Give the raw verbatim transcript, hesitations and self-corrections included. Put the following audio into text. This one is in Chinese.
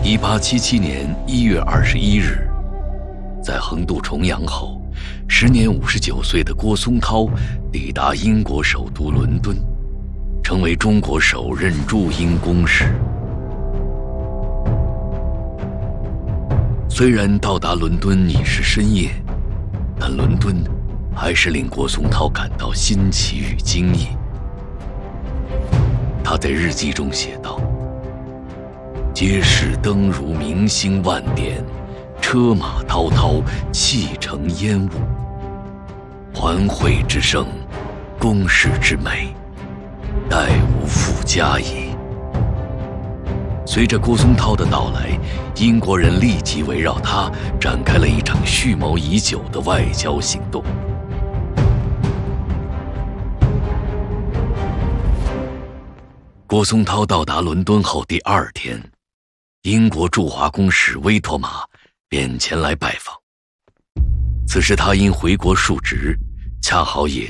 一八七七年一月二十一日，在横渡重洋后，时年五十九岁的郭松涛抵达英国首都伦敦，成为中国首任驻英公使。虽然到达伦敦已是深夜，但伦敦还是令郭松涛感到新奇与惊异。他在日记中写道：街市灯如明星万点，车马滔滔，气成烟雾。环会之盛，宫室之美，待无复加矣。随着郭松涛的到来，英国人立即围绕他展开了一场蓄谋已久的外交行动。郭松涛到达伦敦后第二天，英国驻华公使威妥玛便前来拜访。此时他因回国述职，恰好也